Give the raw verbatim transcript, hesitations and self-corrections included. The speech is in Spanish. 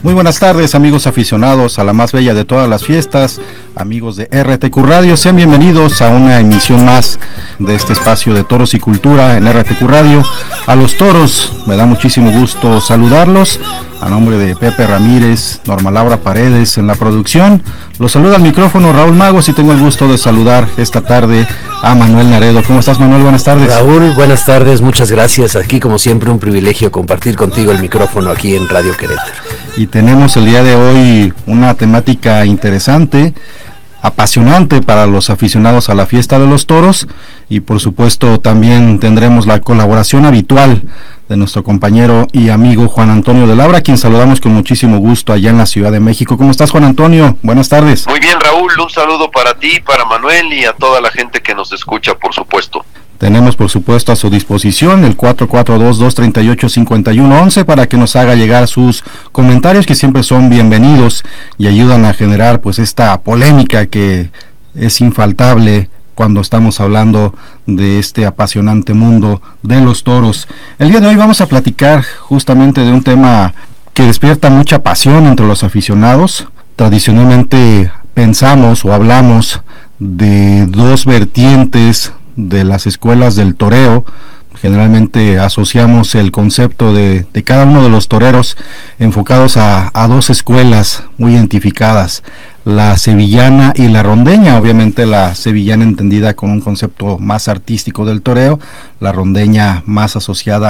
Muy buenas tardes, amigos aficionados a la más bella de todas las fiestas, amigos de R T Q Radio, sean bienvenidos a una emisión más de este espacio de Toros y Cultura en R T Q Radio. A los toros, me da muchísimo gusto saludarlos, a nombre de Pepe Ramírez, Norma Laura Paredes en la producción. Los saluda al micrófono Raúl Magos y tengo el gusto de saludar esta tarde a Manuel Naredo. ¿Cómo estás, Manuel? Buenas tardes. Raúl, buenas tardes, muchas gracias. Aquí, como siempre, un privilegio compartir contigo el micrófono aquí en Radio Querétaro. Y tenemos el día de hoy una temática interesante, apasionante para los aficionados a la fiesta de los toros, y por supuesto también tendremos la colaboración habitual de nuestro compañero y amigo Juan Antonio de Labra, a quien saludamos con muchísimo gusto allá en la Ciudad de México. ¿Cómo estás, Juan Antonio? Buenas tardes. Muy bien, Raúl, un saludo para ti, para Manuel y a toda la gente que nos escucha, por supuesto. Tenemos, por supuesto, a su disposición el cuatro cuatro dos, dos tres ocho, cinco uno once para que nos haga llegar sus comentarios, que siempre son bienvenidos y ayudan a generar pues esta polémica que es infaltable cuando estamos hablando de este apasionante mundo de los toros. El día de hoy vamos a platicar justamente de un tema que despierta mucha pasión entre los aficionados. Tradicionalmente pensamos o hablamos de dos vertientes de las escuelas del toreo. Generalmente asociamos el concepto de, de cada uno de los toreros enfocados a, a dos escuelas muy identificadas, la sevillana y la rondeña. Obviamente la sevillana entendida con un concepto más artístico del toreo, la rondeña más asociada